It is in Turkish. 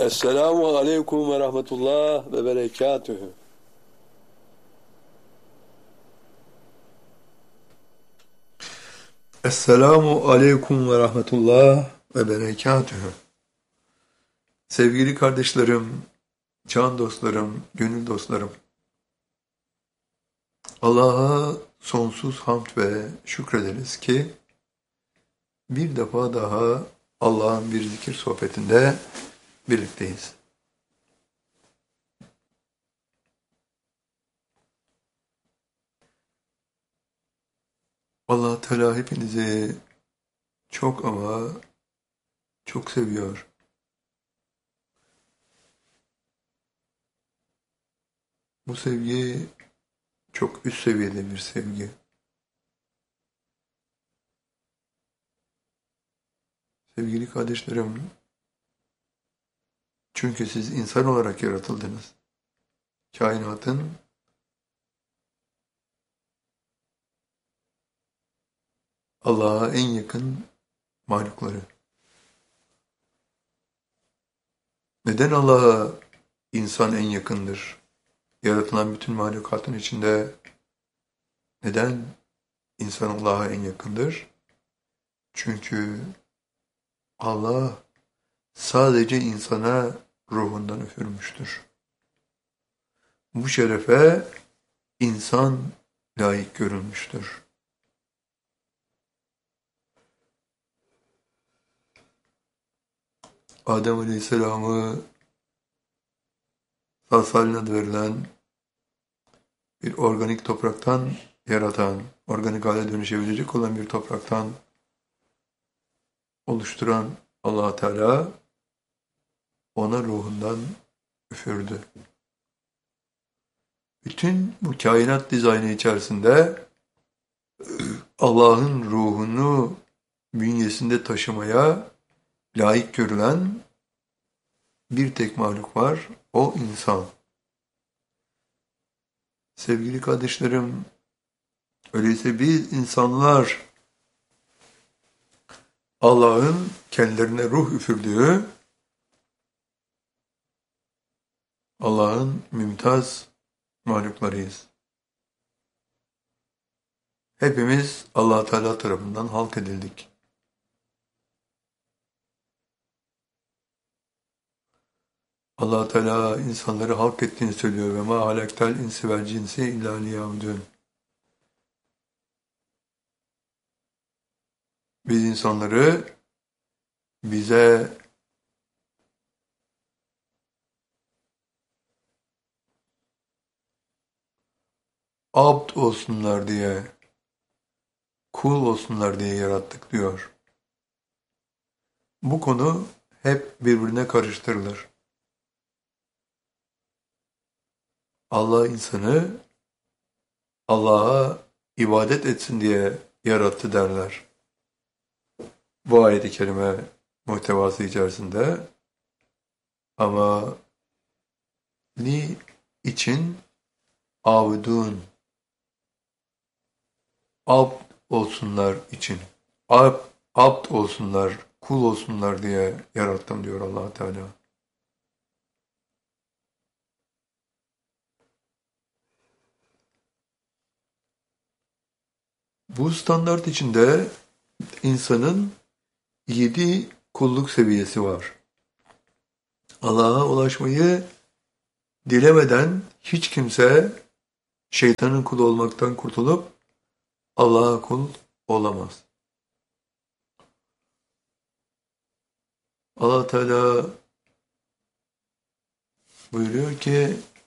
Esselamu aleyküm ve rahmetullah ve berekatühü. Esselamu aleyküm ve rahmetullah ve berekatühü. Sevgili kardeşlerim, can dostlarım, gönül dostlarım. Allah'a sonsuz hamd ve şükrederiz ki bir defa daha Allah'ın bir zikir sohbetinde birlikteyiz. Allah Teala hepinizi çok ama çok seviyor. Bu sevgi çok üst seviyede bir sevgi. Sevgili kardeşlerim, çünkü siz insan olarak yaratıldınız. Kainatın Allah'a en yakın mahlukları. Neden Allah'a insan en yakındır? Yaratılan bütün mahlukatın içinde neden insan Allah'a en yakındır? Çünkü Allah sadece insana ruhundan üfürmüştür. Bu şerefe insan layık görülmüştür. Adem Aleyhisselam'ı salsalin adı verilen bir organik topraktan yaratan, organik hale dönüşebilecek olan bir topraktan oluşturan Allah Teala ona ruhundan üfürdü. Bütün bu kainat dizaynı içerisinde Allah'ın ruhunu bünyesinde taşımaya layık görülen bir tek mahluk var, o insan. Sevgili kardeşlerim, öyleyse biz insanlar Allah'ın kendilerine ruh üfürdüğü, Allah'ın mümtaz mahluklarıyız. Hepimiz Allah Teala tarafından halk edildik. Allah Teala insanları halk ettiğini söylüyor ve ma halaktel insi vel cinsi illa liyabudun. Biz insanları bize abd olsunlar diye, kul olsunlar diye yarattık diyor. Bu konu hep birbirine karıştırılır. Allah insanı Allah'a ibadet etsin diye yarattı derler. Bu ayet-i kerime muhtevası içerisinde. Ama ni için abdun, abd olsunlar için, abd olsunlar, kul olsunlar diye yarattım diyor Allah Teala. Bu standart içinde insanın 7 kulluk seviyesi var. Allah'a ulaşmayı dilemeden hiç kimse şeytanın kulu olmaktan kurtulup Allah'a kul olamaz. Allah Teala buyuruyor ki